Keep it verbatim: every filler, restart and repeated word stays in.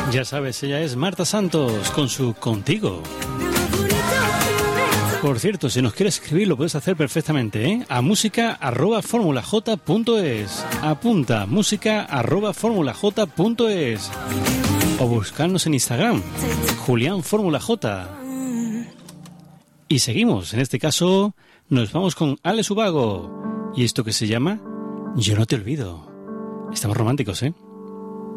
Ya sabes, ella es Marta Santos con su Contigo. Por cierto, si nos quieres escribir lo puedes hacer perfectamente, ¿eh? A música arroba formulaj punto es. Apunta, música arroba formulaj punto es. O buscarnos en Instagram, Julián Fórmula J. Y seguimos, en este caso nos vamos con Ale Subago y esto que se llama Yo no te olvido. Estamos románticos, ¿eh?